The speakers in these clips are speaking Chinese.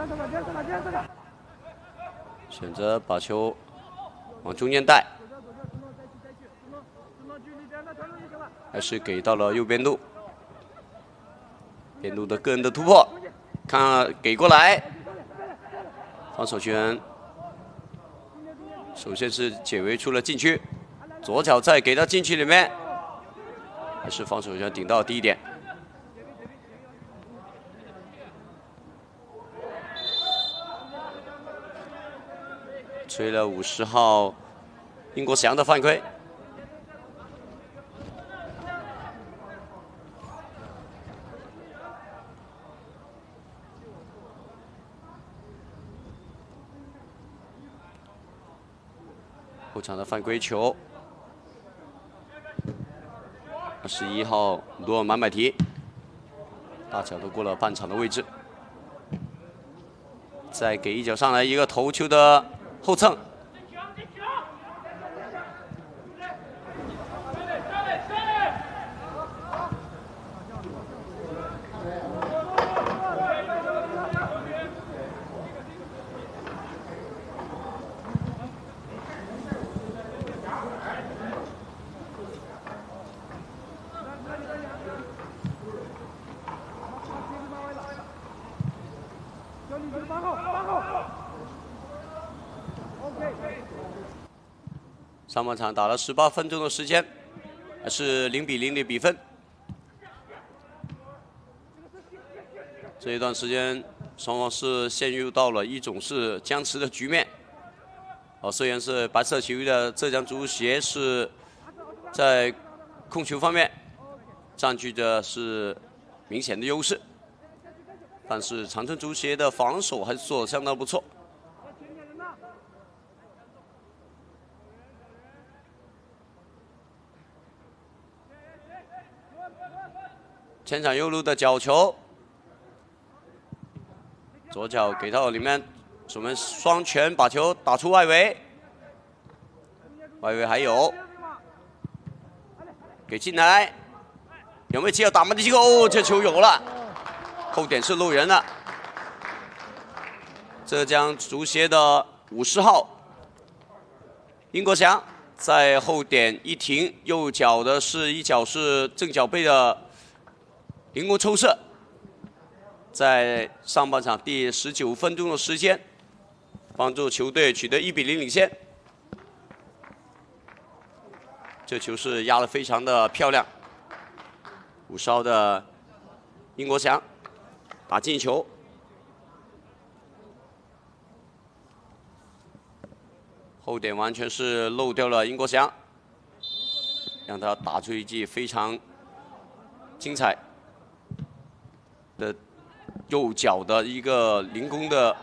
选择把球往中间带，还是给到了右边路。边路的个人的突破，看给过来，防守权首先是解围出了禁区，左脚再给到禁区里面，还是防守权顶到第一点。吹了50号殷国祥的犯规。后场的犯规球，21号罗尔满百提，大脚都过了半场的位置，再给一脚上来一个头球的后蹭。上半场打了18分钟的时间，还是0-0的比分。这一段时间，双方是陷入到了一种是僵持的局面。虽然是白色球衣的浙江足协是在控球方面占据的是明显的优势，但是长春足协的防守还是做得相当不错。前场右路的角球，左脚给到里面，守门双拳把球打出外围，外围还有给进来，有没有机会打门的机会？哦，这球有了，后点是漏人了。浙江足协的50号殷国祥在后点一停，右脚的是一脚是正脚背的凌空抽射，在上半场第19分钟的时间，帮助球队取得1-0领先。这球是压得非常的漂亮，50号的殷国祥打进球。后点完全是漏掉了殷国祥，让他打出一记非常精彩的右脚的一个凌空的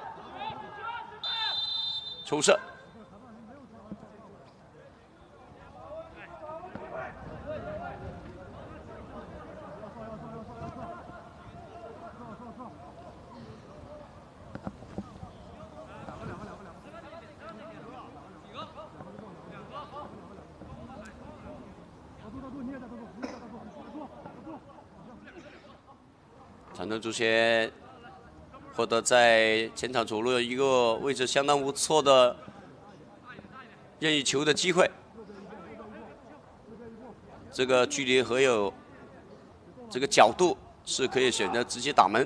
抽射。长春足协获得在前场左路的一个位置相当不错的任意球的机会，这个距离和有这个角度是可以选择直接打门。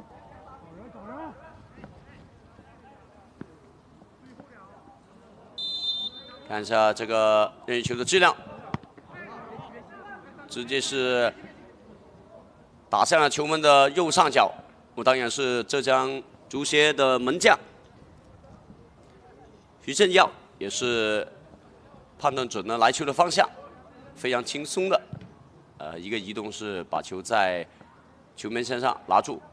看一下这个任意球的质量，直接是打向了球门的右上角。当然是浙江足协的门将徐振耀也是判断准了来球的方向，非常轻松的一个移动是把球在球门线上拿住。